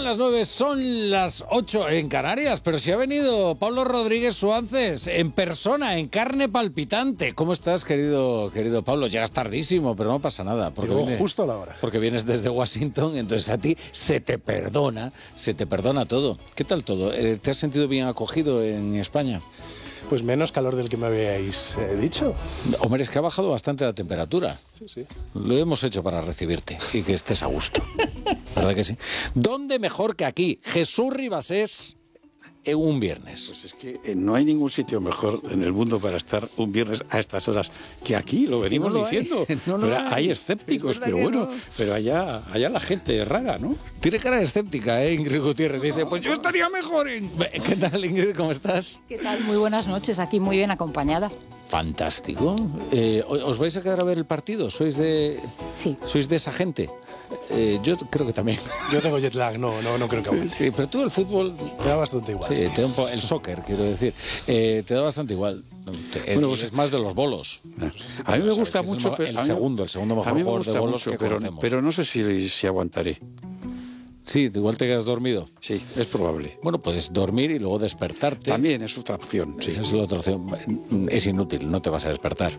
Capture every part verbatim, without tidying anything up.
las nueve, son las ocho en Canarias, pero si ha venido Pablo Rodríguez Suárez en persona, en carne palpitante. ¿Cómo estás, querido querido Pablo? Llegas tardísimo, pero no pasa nada. Porque Llegó viene, justo a la hora. Porque vienes desde Washington, entonces a ti se te perdona, se te perdona todo. ¿Qué tal todo? ¿Te has sentido bien acogido en España? Pues menos calor del que me habíais eh, dicho. Hombre, es que ha bajado bastante la temperatura. Sí, sí. Lo hemos hecho para recibirte y que estés a gusto. ¿Verdad que sí? ¿Dónde mejor que aquí? Jesús Ribasés, en un viernes. Pues es que eh, no hay ningún sitio mejor en el mundo para estar un viernes a estas horas que aquí, lo venimos no lo diciendo. Hay. No lo pero hay. hay escépticos, pero bueno, no. pero allá, allá la gente es rara, ¿no? Tiene cara de escéptica, ¿eh? Ingrid Gutiérrez dice, pues yo estaría mejor en... ¿Qué tal, Ingrid? ¿Cómo estás? ¿Qué tal? Muy buenas noches, aquí muy bien acompañada. Fantástico. Eh, ¿Os vais a quedar a ver el partido? ¿Sois de, sí. ¿Sois de esa gente? Eh, yo creo que también. Yo tengo jet lag, no, no, no creo que aguante. Sí, pero tú el fútbol... Me da bastante igual. Sí, sí. te da un po- el soccer, quiero decir. Eh, te da bastante igual. Es, bueno, pues es más de los bolos. A mí me gusta mucho... El, el segundo, el segundo mejor jugador de bolos mucho, que pero, conocemos. pero no sé si, si aguantaré. Sí, igual te quedas dormido. Sí, es probable. Bueno, puedes dormir y luego despertarte. También es otra opción. Sí. Esa es la otra opción. Es inútil, no te vas a despertar.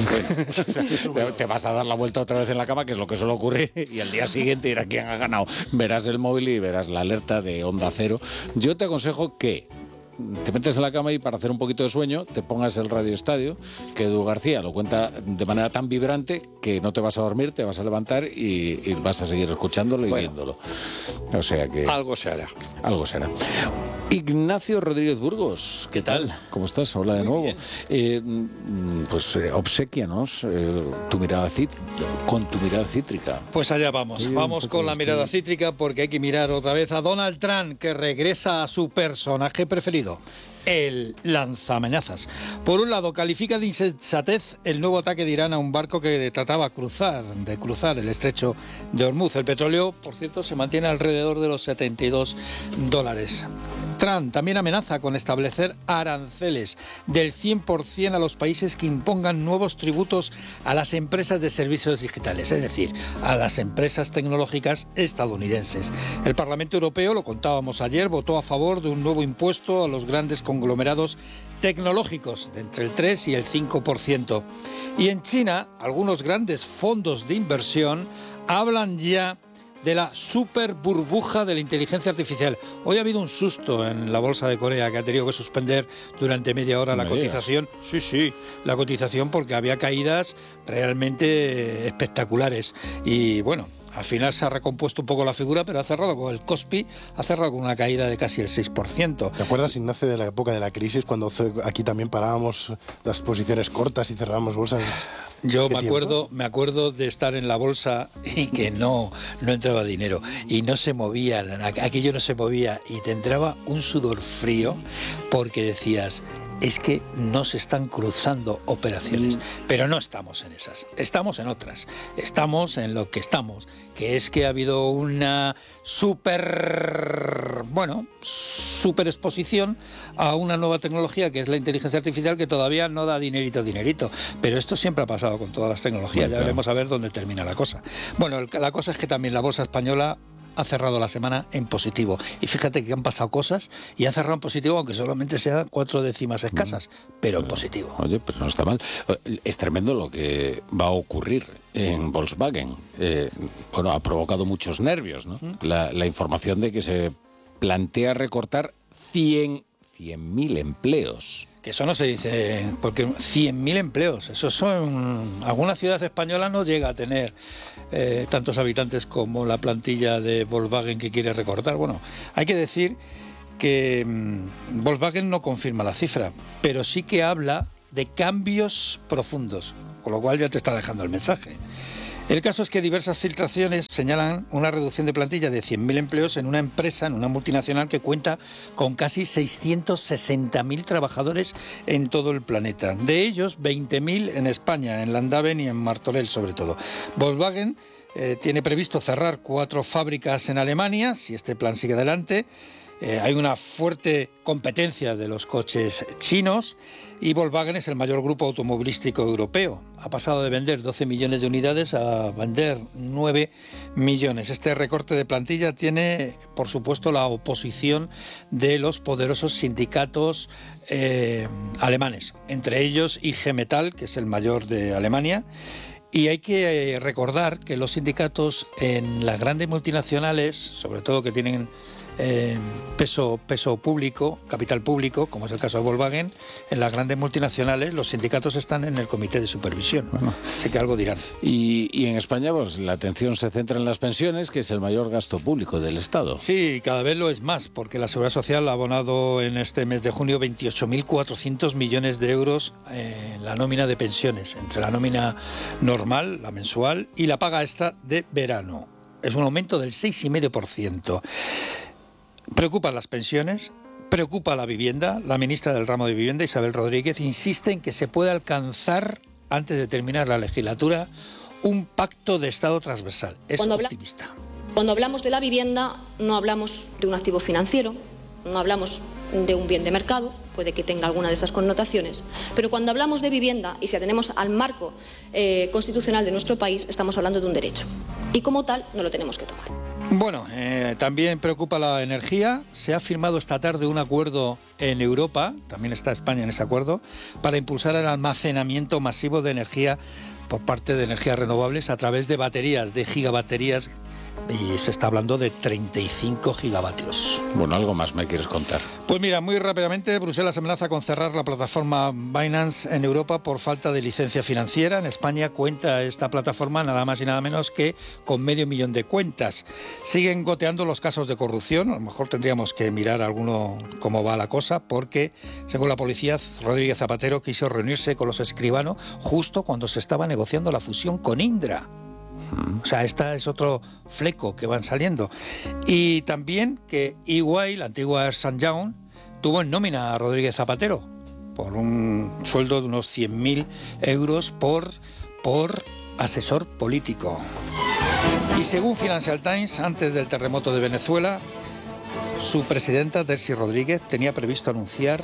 Bueno, te vas a dar la vuelta otra vez en la cama, que es lo que suele ocurrir, y al día siguiente irá quién ha ganado. Verás el móvil y verás la alerta de Onda Cero. Yo te aconsejo que te metes en la cama y para hacer un poquito de sueño te pongas el Radio Estadio, que Edu García lo cuenta de manera tan vibrante que no te vas a dormir, te vas a levantar y, y vas a seguir escuchándolo y bueno, viéndolo. O sea que... Algo se hará. Algo será. Ignacio Rodríguez Burgos, ¿qué tal? ¿Cómo estás? Hola de nuevo. Eh, pues eh, obséquianos eh, tu mirada cít- con tu mirada cítrica. Pues allá vamos, Sí, vamos con la mirada cítrica porque hay que mirar otra vez a Donald Trump, que regresa a su personaje preferido, el lanzamenazas. Por un lado, califica de insensatez el nuevo ataque de Irán a un barco que trataba cruzar, de cruzar el estrecho de Hormuz. El petróleo, por cierto, se mantiene alrededor de los setenta y dos dólares. Trump también amenaza con establecer aranceles del cien por ciento a los países que impongan nuevos tributos a las empresas de servicios digitales, es decir, a las empresas tecnológicas estadounidenses. El Parlamento Europeo, lo contábamos ayer, votó a favor de un nuevo impuesto a los grandes conglomerados tecnológicos de entre el tres y el cinco por ciento. Y en China, algunos grandes fondos de inversión hablan ya de la super burbuja de la inteligencia artificial. Hoy ha habido un susto en la bolsa de Corea, que ha tenido que suspender durante media hora la cotización. Sí, sí, la cotización, porque había caídas realmente espectaculares. Y bueno, al final se ha recompuesto un poco la figura, pero ha cerrado con el Kospi, ha cerrado con una caída de casi el seis por ciento. ¿Te acuerdas, Ignacio, de la época de la crisis, cuando aquí también parábamos las posiciones cortas y cerrábamos bolsas? Yo me acuerdo, me acuerdo de estar en la bolsa y que no, no entraba dinero y no se movía, aquello no se movía y te entraba un sudor frío porque decías, es que no se están cruzando operaciones, mm. pero no estamos en esas, estamos en otras, estamos en lo que estamos, que es que ha habido una super, bueno, super exposición a una nueva tecnología que es la inteligencia artificial, que todavía no da dinerito, dinerito, pero esto siempre ha pasado con todas las tecnologías, bueno, ya veremos a ver dónde termina la cosa. Bueno, la cosa es que también la bolsa española ha cerrado la semana en positivo. Y fíjate que han pasado cosas y ha cerrado en positivo, aunque solamente sean cuatro décimas escasas, pero en positivo. Oye, pues no está mal. Es tremendo lo que va a ocurrir en Volkswagen. Eh, bueno, ha provocado muchos nervios, ¿no? ¿Mm? La, la información de que se plantea recortar cien mil empleos. Que eso no se dice, porque cien mil empleos, eso son... Alguna ciudad española no llega a tener eh, tantos habitantes como la plantilla de Volkswagen que quiere recortar. Bueno, hay que decir que mmm, Volkswagen no confirma la cifra, pero sí que habla de cambios profundos, con lo cual ya te está dejando el mensaje. El caso es que diversas filtraciones señalan una reducción de plantilla de cien mil empleos en una empresa, en una multinacional que cuenta con casi seiscientos sesenta mil trabajadores en todo el planeta. De ellos, veinte mil en España, en Landaven y en Martorell sobre todo. Volkswagen eh, tiene previsto cerrar cuatro fábricas en Alemania, si este plan sigue adelante. Eh, hay una fuerte competencia de los coches chinos y Volkswagen es el mayor grupo automovilístico europeo. Ha pasado de vender doce millones de unidades a vender nueve millones. Este recorte de plantilla tiene, por supuesto, la oposición de los poderosos sindicatos eh, alemanes, entre ellos I G Metall, que es el mayor de Alemania. Y hay que recordar que los sindicatos en las grandes multinacionales, sobre todo que tienen eh, peso, peso público, capital público, como es el caso de Volkswagen, en las grandes multinacionales los sindicatos están en el comité de supervisión. Bueno, así que algo dirán. Y, y en España pues la atención se centra en las pensiones, que es el mayor gasto público del Estado. Sí, cada vez lo es más, porque la Seguridad Social ha abonado en este mes de junio veintiocho mil cuatrocientos millones de euros en la nómina de pensiones, entre la nómina normal, la mensual, y la paga extra de verano. Es un aumento del seis coma cinco por ciento. Preocupan las pensiones, preocupa la vivienda. La ministra del ramo de vivienda, Isabel Rodríguez, insiste en que se puede alcanzar, antes de terminar la legislatura, un pacto de Estado transversal. Es cuando habla, optimista. Cuando hablamos de la vivienda, no hablamos de un activo financiero, no hablamos de un bien de mercado, puede que tenga alguna de esas connotaciones, pero cuando hablamos de vivienda y si atenemos al marco eh, constitucional de nuestro país, estamos hablando de un derecho. Y como tal, no lo tenemos que tomar. Bueno, eh, también preocupa la energía. Se ha firmado esta tarde un acuerdo en Europa, también está España en ese acuerdo, para impulsar el almacenamiento masivo de energía por parte de energías renovables a través de baterías, de gigabaterías, y se está hablando de treinta y cinco gigavatios. Bueno, algo más me quieres contar. Pues mira, muy rápidamente, Bruselas amenaza con cerrar la plataforma Binance en Europa por falta de licencia financiera. En España cuenta esta plataforma nada más y nada menos que con medio millón de cuentas. Siguen goteando los casos de corrupción. A lo mejor tendríamos que mirar alguno cómo va la cosa, porque según la policía, Rodríguez Zapatero quiso reunirse con los escribanos justo cuando se estaba negociando la fusión con Indra. O sea, este es otro fleco que van saliendo. Y también que E Y, la antigua Ernst and Young, tuvo en nómina a Rodríguez Zapatero por un sueldo de unos cien mil euros por, por asesor político. Y según Financial Times, antes del terremoto de Venezuela, su presidenta, Delcy Rodríguez, tenía previsto anunciar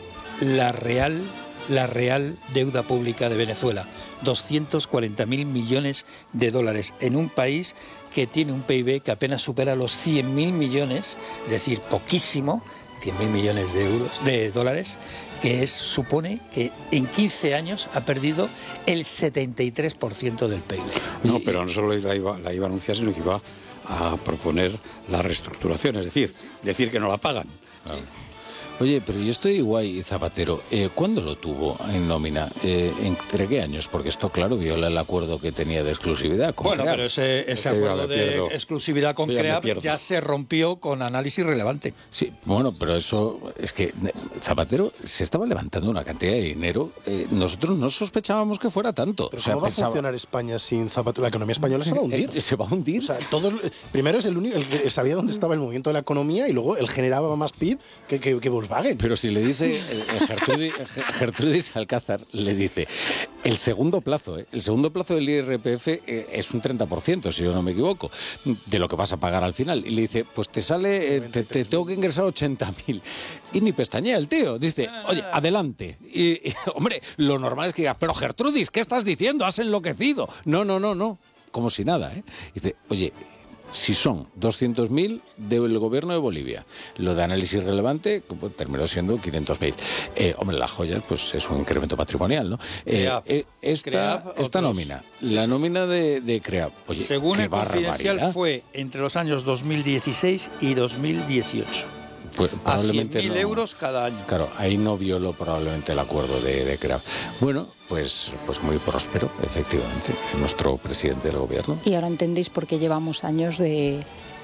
la real, la real deuda pública de Venezuela. doscientos cuarenta mil millones de dólares en un país que tiene un P I B que apenas supera los cien mil millones, es decir, poquísimo, cien mil millones de euros, de dólares, que es, supone que en quince años ha perdido el setenta y tres por ciento del P I B. No, pero no solo la iba, la iba a anunciar, sino que iba a proponer la reestructuración, es decir, decir que no la pagan. Claro. Oye, pero yo estoy igual y Zapatero, eh, ¿cuándo lo tuvo en nómina? Eh, ¿Entre qué años? Porque esto, claro, viola el acuerdo que tenía de exclusividad con Bueno, CREAP. pero ese, ese acuerdo de exclusividad con Yo ya me CREAP pierdo. ya se rompió con análisis relevante. Sí, bueno, pero eso es que Zapatero se estaba levantando una cantidad de dinero. Eh, nosotros no sospechábamos que fuera tanto. Pero o sea, ¿cómo va pensaba- a funcionar España sin Zapatero? La economía española se va a hundir. Eh, se va a hundir. O sea, todos, primero es el único el que sabía dónde estaba el movimiento de la economía y luego él generaba más P I B que, que, que Volkswagen. Pero si le dice, eh, Gertrudis, Gertrudis Alcázar le dice, el segundo plazo, eh, el segundo plazo del I R P F eh, es un treinta por ciento, si yo no me equivoco, de lo que vas a pagar al final. Y le dice, pues te sale, eh, te, te tengo que ingresar ochenta mil. Y ni pestañea el tío. Dice, oye, adelante. Y, y, hombre, lo normal es que diga, pero Gertrudis, ¿qué estás diciendo? Has enloquecido. No, no, no, no. Como si nada, ¿eh? Dice, oye, si son doscientos mil del gobierno de Bolivia, lo de análisis relevante pues, terminó siendo quinientos mil. Eh, hombre, las joyas, pues es un incremento patrimonial, ¿no? Eh, CREAP. eh, esta CREAP, esta otros. nómina, la nómina de, de CREAP, oye, Según qué el Confidencial, barbaridad. fue entre los años dos mil dieciséis y dos mil dieciocho. Pues, A cien probablemente mil no. euros cada año. Claro, ahí no violó probablemente el acuerdo de, de CREAP. Bueno, pues, pues muy próspero, efectivamente, nuestro presidente del gobierno. Y ahora entendéis por qué llevamos años de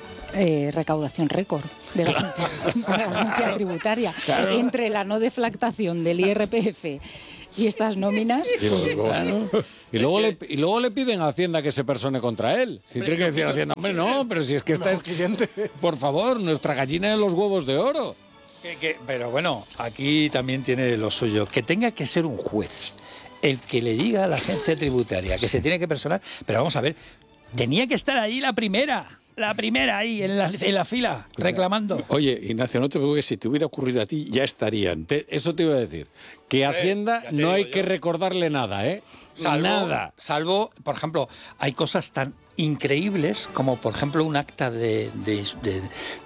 eh, recaudación récord de la, agencia, de la agencia tributaria. Claro. Entre la no deflactación del I R P F y estas nóminas, pues, Claro. Y luego, le, y luego le piden a Hacienda que se persone contra él. Si tiene que decir a Hacienda, hombre, no, pero si es que esta es, por favor, nuestra gallina de los huevos de oro. Que- que- pero bueno, aquí también tiene lo suyo. Que tenga que ser un juez el que le diga a la agencia tributaria que se tiene que personar. Pero vamos a ver, tenía que estar ahí la primera. la primera ahí, en la, en la fila, reclamando. Oye, Ignacio, no te preocupes, si te hubiera ocurrido a ti, ya estarían. Te- eso te iba a decir. Que a Hacienda ya te no hay digo que yo. recordarle nada, ¿eh? Salvo, Nada. salvo, por ejemplo, hay cosas tan increíbles como, por ejemplo, un acta de, de- de-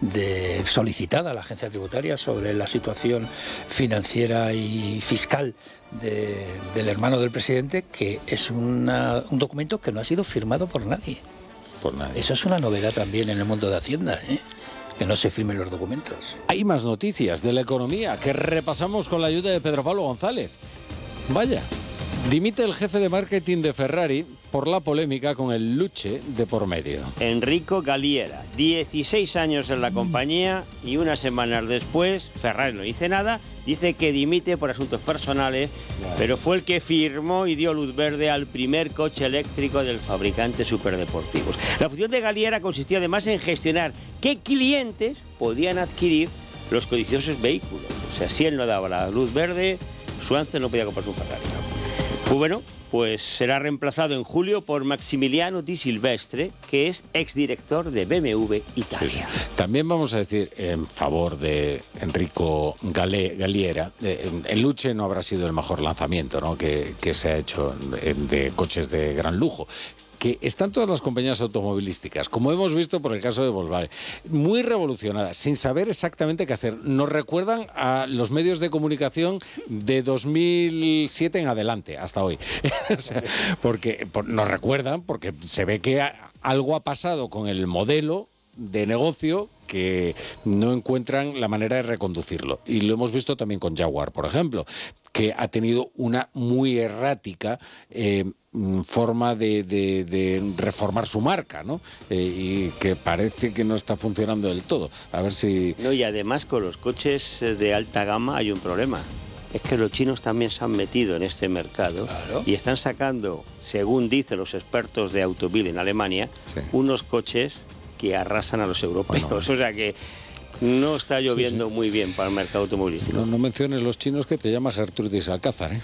de solicitada a la agencia tributaria sobre la situación financiera y fiscal de- del hermano del presidente, que es una- un documento que no ha sido firmado por nadie. Por nada. Eso es una novedad también en el mundo de Hacienda, ¿eh? Que no se firmen los documentos. Hay más noticias de la economía que repasamos con la ayuda de Pedro Pablo González. Vaya. Dimite el jefe de marketing de Ferrari por la polémica con el Luce de por medio. Enrico Galliera, dieciséis años en la compañía y unas semanas después, Ferrari no dice nada, dice que dimite por asuntos personales, claro. Pero fue el que firmó y dio luz verde al primer coche eléctrico del fabricante superdeportivos. La función de Galliera consistía además en gestionar qué clientes podían adquirir los codiciosos vehículos. O sea, si él no daba la luz verde, Schwanzer no podía comprar un Ferrari. Pues bueno, pues será reemplazado en julio por Maximiliano Di Silvestre, que es exdirector de B M W Italia. Sí, sí. También vamos a decir en favor de Enrico Gale, Galliera, eh, el Luce no habrá sido el mejor lanzamiento, ¿no? que, que se ha hecho de, de coches de gran lujo, que están todas las compañías automovilísticas, como hemos visto por el caso de Volkswagen, muy revolucionadas, sin saber exactamente qué hacer. Nos recuerdan a los medios de comunicación de dos mil siete en adelante, hasta hoy. O sea, porque por, nos recuerdan porque se ve que a, algo ha pasado con el modelo de negocio que no encuentran la manera de reconducirlo. Y lo hemos visto también con Jaguar, por ejemplo, que ha tenido una muy errática eh, forma de, de, de reformar su marca, ¿no? Eh, y que parece que no está funcionando del todo. A ver si... No, y además con los coches de alta gama hay un problema. Es que los chinos también se han metido en este mercado, claro, y están sacando, según dicen los expertos de Automobil en Alemania, sí, unos coches que arrasan a los europeos. Bueno, o sea que no está lloviendo sí, sí. muy bien para el mercado automovilístico. No, no menciones los chinos, que te llama Gertrudis Alcázar, ¿eh?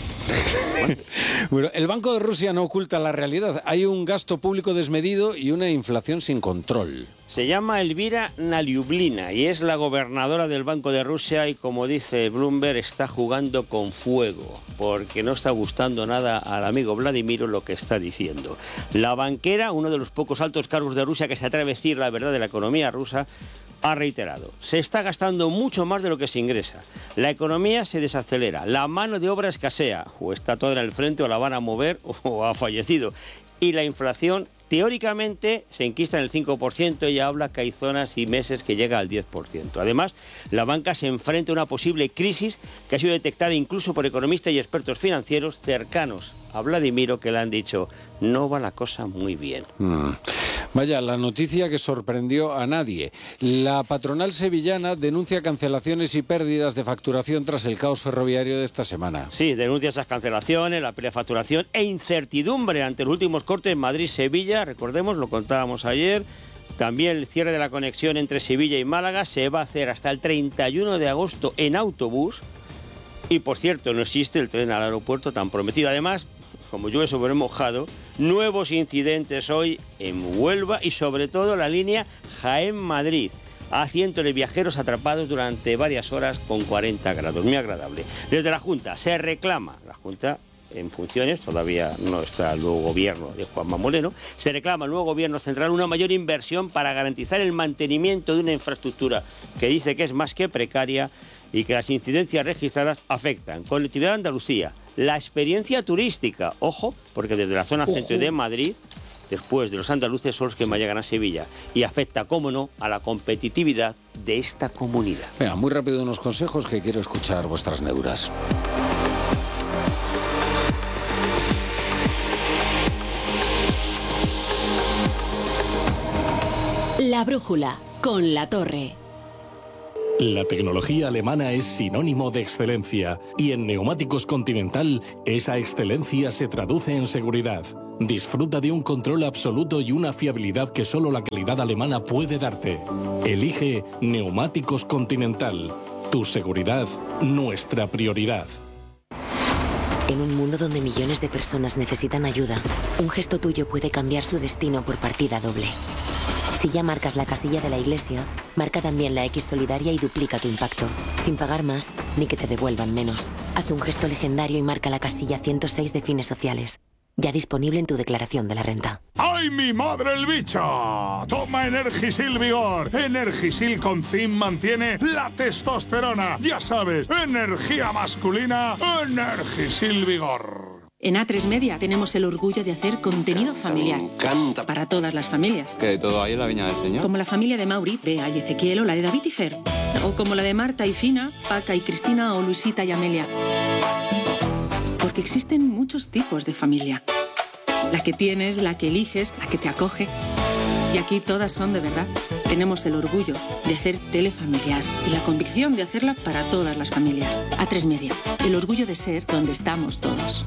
Bueno, el Banco de Rusia no oculta la realidad. Hay un gasto público desmedido y una inflación sin control. Se llama Elvira Naliublina y es la gobernadora del Banco de Rusia y, como dice Bloomberg, está jugando con fuego porque no está gustando nada al amigo Vladimiro lo que está diciendo. La banquera, uno de los pocos altos cargos de Rusia que se atreve a decir la verdad de la economía rusa, ha reiterado: se está gastando mucho más de lo que se ingresa. La economía se desacelera, la mano de obra escasea, o está toda en el frente o la van a mover o ha fallecido. Y la inflación, teóricamente, se enquista en el cinco por ciento y habla que hay zonas y meses que llega al diez por ciento. Además, la banca se enfrenta a una posible crisis que ha sido detectada incluso por economistas y expertos financieros cercanos a Vladimiro, que le han dicho: no va la cosa muy bien. Mm. Vaya, la noticia que sorprendió a nadie. La patronal sevillana denuncia cancelaciones y pérdidas de facturación tras el caos ferroviario de esta semana. Sí, denuncia esas cancelaciones, la pérdida de facturación e incertidumbre ante los últimos cortes Madrid-Sevilla. Recordemos, lo contábamos ayer. También el cierre de la conexión entre Sevilla y Málaga se va a hacer hasta el treinta y uno de agosto en autobús. Y, por cierto, no existe el tren al aeropuerto tan prometido. Además, como llueve sobre mojado, nuevos incidentes hoy en Huelva y sobre todo la línea Jaén-Madrid. A cientos de viajeros atrapados durante varias horas con cuarenta grados. Muy agradable. Desde la Junta se reclama, la Junta en funciones, todavía no está el nuevo gobierno de Juanma Moreno, se reclama al nuevo gobierno central una mayor inversión para garantizar el mantenimiento de una infraestructura que dice que es más que precaria y que las incidencias registradas afectan conectividad de Andalucía, la experiencia turística, ojo, porque desde la zona centro de Madrid, después de los andaluces son los que más llegan a Sevilla, y afecta, cómo no, a la competitividad de esta comunidad. Venga, muy rápido unos consejos que quiero escuchar vuestras neuras. La brújula, con La Torre. La tecnología alemana es sinónimo de excelencia y en Neumáticos Continental esa excelencia se traduce en seguridad. Disfruta de un control absoluto y una fiabilidad que solo la calidad alemana puede darte. Elige Neumáticos Continental. Tu seguridad, nuestra prioridad. En un mundo donde millones de personas necesitan ayuda, un gesto tuyo puede cambiar su destino por partida doble. Si ya marcas la casilla de la iglesia, marca también la X solidaria y duplica tu impacto. Sin pagar más, ni que te devuelvan menos. Haz un gesto legendario y marca la casilla ciento seis de Fines Sociales. Ya disponible en tu declaración de la renta. ¡Ay, mi madre el bicho! Toma Energisil Vigor. Energisil con zinc mantiene la testosterona. Ya sabes, energía masculina, Energisil Vigor. En A tres Media tenemos el orgullo de hacer contenido familiar. Me encanta. Para todas las familias. Que todo hay en la viña del Señor. Como la familia de Mauri, Bea y Ezequiel, o la de David y Fer. O como la de Marta y Fina, Paca y Cristina, o Luisita y Amelia. Porque existen muchos tipos de familia. La que tienes, la que eliges, la que te acoge. Y aquí todas son de verdad. Tenemos el orgullo de hacer tele familiar y la convicción de hacerla para todas las familias. A tres Media, el orgullo de ser donde estamos todos.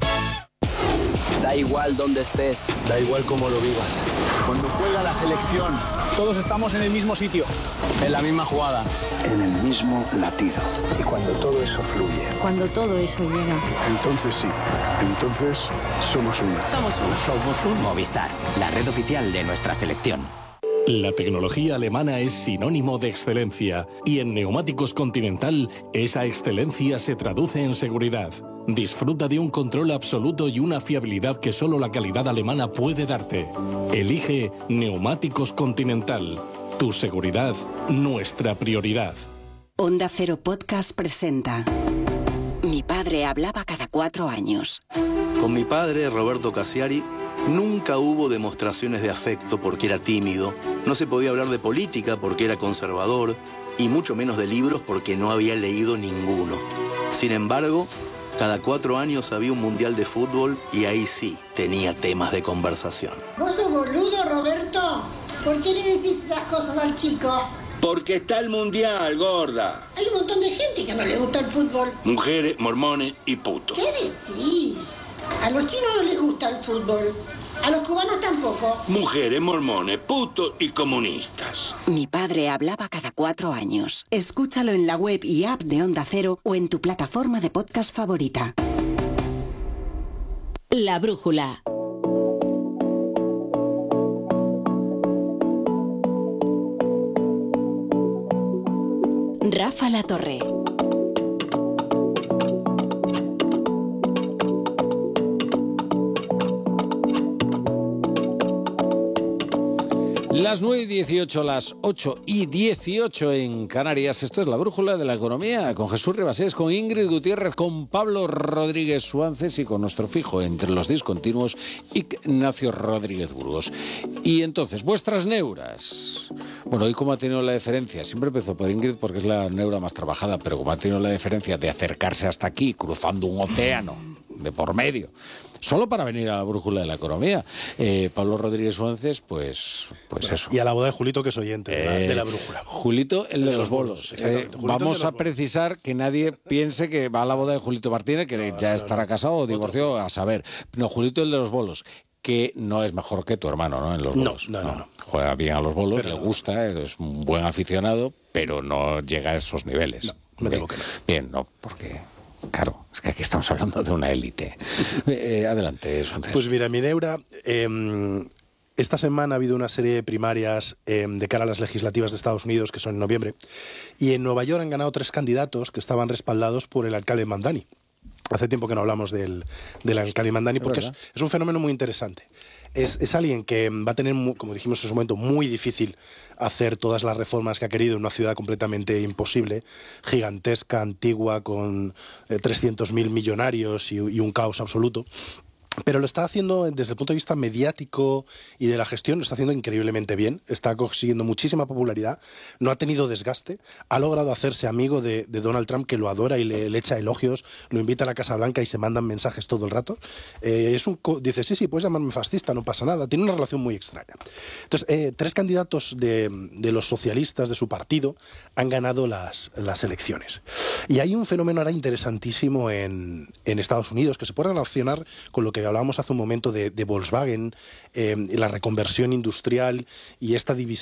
Da igual dónde estés. Da igual cómo lo vivas. Cuando juega la selección, todos estamos en el mismo sitio, en la misma jugada, en el mismo latido. Y cuando todo eso fluye. Cuando todo eso llega. Entonces sí, entonces somos uno. Somos uno. Somos un Movistar, la red oficial de nuestra selección. La tecnología alemana es sinónimo de excelencia y en Neumáticos Continental esa excelencia se traduce en seguridad. Disfruta de un control absoluto y una fiabilidad que solo la calidad alemana puede darte. Elige Neumáticos Continental. Tu seguridad, nuestra prioridad. Onda Cero Podcast presenta Mi padre hablaba cada cuatro años. Con mi padre, Roberto Cassiari, nunca hubo demostraciones de afecto porque era tímido, no se podía hablar de política porque era conservador y mucho menos de libros porque no había leído ninguno. Sin embargo, cada cuatro años había un mundial de fútbol y ahí sí tenía temas de conversación. ¿Vos sos boludo, Roberto? ¿Por qué le decís esas cosas al chico? Porque está el mundial, gorda. Hay un montón de gente que no le gusta el fútbol. Mujeres, mormones y putos. ¿Qué decís? A los chinos no les gusta el fútbol. A los cubanos tampoco. Mujeres, mormones, putos y comunistas. Mi padre hablaba cada cuatro años. Escúchalo en la web y app de Onda Cero o en tu plataforma de podcast favorita. La Brújula. Rafa La Torre. Las nueve y dieciocho, las ocho y dieciocho en Canarias. Esto es La Brújula de la Economía, con Jesús Ribasés, con Ingrid Gutiérrez, con Pablo Rodríguez Suances y con nuestro fijo entre los discontinuos, Ignacio Rodríguez Burgos. Y entonces, vuestras neuras. Bueno, hoy como ha tenido la deferencia, siempre empezó por Ingrid porque es la neura más trabajada, pero como ha tenido la deferencia de acercarse hasta aquí, cruzando un océano de por medio, solo para venir a La Brújula de la Economía. Eh, Pablo Rodríguez Suances, pues, pues eso. Y a la boda de Julito, que es oyente de, la, eh, de la Brújula. Julito, el, el de, de los bolos. bolos. Eh, vamos a precisar que nadie piense que va a la boda de Julito Martínez, que no, ya no, estará no. casado o divorciado, Otro. a saber. No, Julito, el de los bolos, que no es mejor que tu hermano, ¿no? En los bolos. No, no, no. no. Juega bien a los bolos, pero le no. gusta, es un buen aficionado, pero no llega a esos niveles. No, me tengo que no. Bien, no, porque... Claro, es que aquí estamos hablando de una élite. Eh, adelante, Suances. Pues mira, mi neura, eh, esta semana ha habido una serie de primarias eh, de cara a las legislativas de Estados Unidos, que son en noviembre, y en Nueva York han ganado tres candidatos que estaban respaldados por el alcalde Mamdani. Hace tiempo que no hablamos del, del alcalde Mamdani, porque es, es un fenómeno muy interesante. Es, es alguien que va a tener, como dijimos en su momento, muy difícil hacer todas las reformas que ha querido en una ciudad completamente imposible, gigantesca, antigua, con eh, trescientos mil millonarios y, y un caos absoluto. Pero lo está haciendo desde el punto de vista mediático y de la gestión, lo está haciendo increíblemente bien, está consiguiendo muchísima popularidad, no ha tenido desgaste, ha logrado hacerse amigo de, de Donald Trump, que lo adora y le, le echa elogios, lo invita a la Casa Blanca y se mandan mensajes todo el rato. Eh, es un, dice, sí, sí, puedes llamarme fascista, no pasa nada, tiene una relación muy extraña. Entonces, eh, tres candidatos de, de los socialistas de su partido han ganado las, las elecciones. Y hay un fenómeno ahora interesantísimo en, en Estados Unidos que se puede relacionar con lo que hablábamos hace un momento de, de Volkswagen, eh, la reconversión industrial y esta división